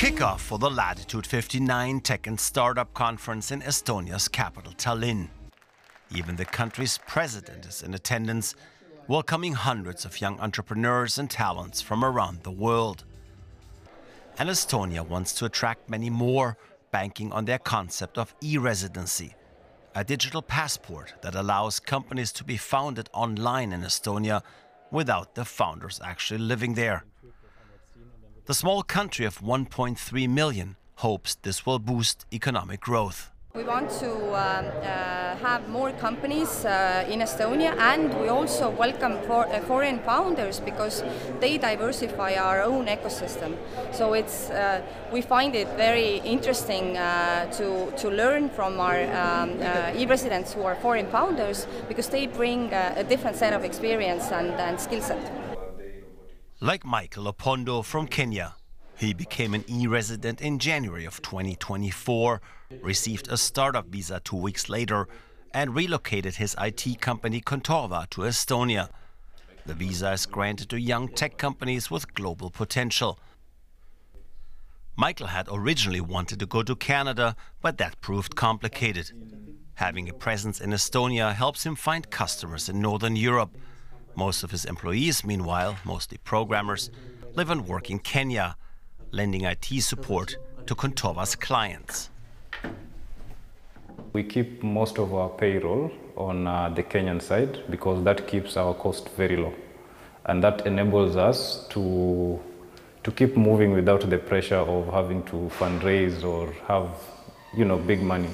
Kickoff for the Latitude 59 Tech and Startup Conference in Estonia's capital, Tallinn. Even the country's president is in attendance, welcoming hundreds of young entrepreneurs and talents from around the world. And Estonia wants to attract many more, banking on their concept of e-residency, a digital passport that allows companies to be founded online in Estonia without the founders actually living there. The small country of 1.3 million hopes this will boost economic growth. We want to have more companies in Estonia, and we also welcome foreign founders because they diversify our own ecosystem. So we find it very interesting to learn from our e-residents who are foreign founders because they bring a different set of experience and skill set. Like Michael Opondo from Kenya. He became an e-resident in January of 2024, received a startup visa 2 weeks later, and relocated his IT company Contova to Estonia. The visa is granted to young tech companies with global potential. Michael had originally wanted to go to Canada, but that proved complicated. Having a presence in Estonia helps him find customers in Northern Europe. Most of his employees, meanwhile, mostly programmers, live and work in Kenya, lending IT support to Contova's clients. We keep most of our payroll on the Kenyan side because that keeps our cost very low. And that enables us to keep moving without the pressure of having to fundraise or have, big money.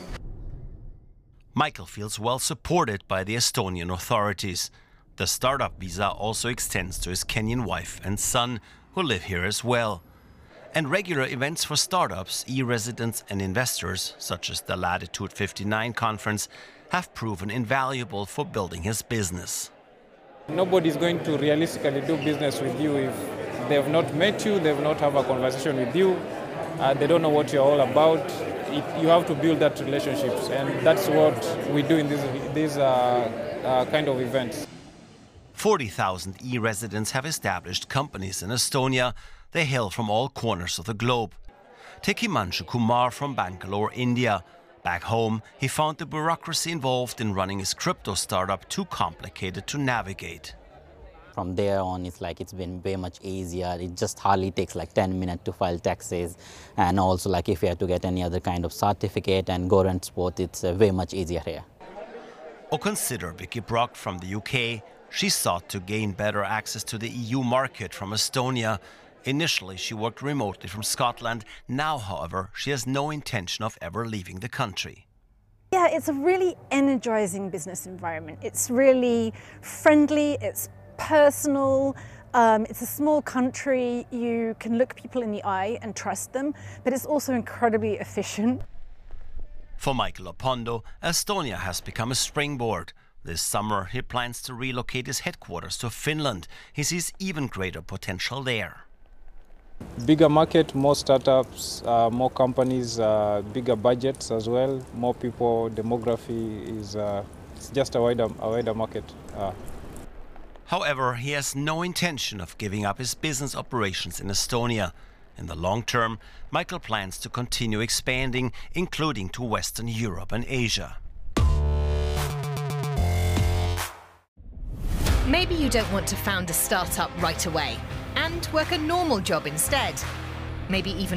Michael feels well supported by the Estonian authorities. The startup visa also extends to his Kenyan wife and son, who live here as well. And regular events for startups, e-residents and investors, such as the Latitude 59 conference, have proven invaluable for building his business. Nobody's going to realistically do business with you if they have not met you, they have not have a conversation with you, they don't know what you're all about. You have to build that relationships, and that's what we do in these kind of events. 40,000 e-residents have established companies in Estonia. They hail from all corners of the globe. Take Himanshu Kumar from Bangalore, India. Back home, he found the bureaucracy involved in running his crypto startup too complicated to navigate. From there on, it's been very much easier. It just hardly takes 10 minutes to file taxes. And also if you have to get any other kind of certificate and government support, it's very much easier here. Or consider Vicky Brock from the UK. She sought to gain better access to the EU market from Estonia. Initially, she worked remotely from Scotland. Now, however, she has no intention of ever leaving the country. Yeah, it's a really energizing business environment. It's really friendly, it's personal, it's a small country. You can look people in the eye and trust them, but it's also incredibly efficient. For Michael Opondo, Estonia has become a springboard. This summer, he plans to relocate his headquarters to Finland. He sees even greater potential there. Bigger market, more startups, more companies, bigger budgets as well, more people, demography it's just a wider market. However, he has no intention of giving up his business operations in Estonia. In the long term, Michael plans to continue expanding, including to Western Europe and Asia. Maybe you don't want to found a startup right away and work a normal job instead. Maybe even